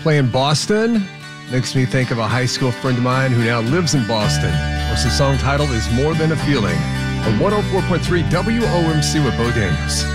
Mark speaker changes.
Speaker 1: Playing Boston makes me think of a high school friend of mine who now lives in Boston. Of course, the song title is More Than a Feeling on 104.3 WOMC with Bo Daniels.